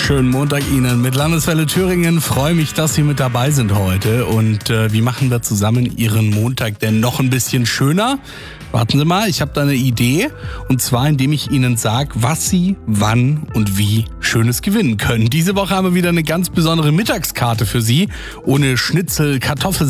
Schönen Montag Ihnen mit Landeswelle Thüringen. Freue mich, dass Sie mit dabei sind heute. Und wie machen wir zusammen Ihren Montag denn noch ein bisschen schöner? Warten Sie mal, ich habe da eine Idee. Und zwar, indem ich Ihnen sage, was Sie wann und wie Schönes gewinnen können. Diese Woche haben wir wieder eine ganz besondere Mittagskarte für Sie. Ohne Schnitzel,